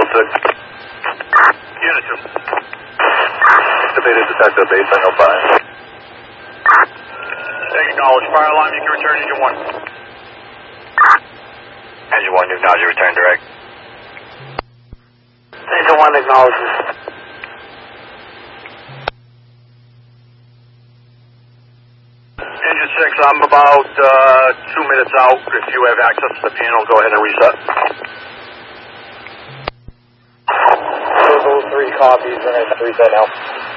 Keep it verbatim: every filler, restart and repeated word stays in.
six. Unit two. Activated detective eight nine oh five. Acknowledge. Fire alarm, you can return engine one. Engine one, you acknowledge your return direct. Engine one acknowledges. Engine six, I'm about uh, two minutes out. If you have access to the panel, go ahead and reset. Those three copies, and I reset now.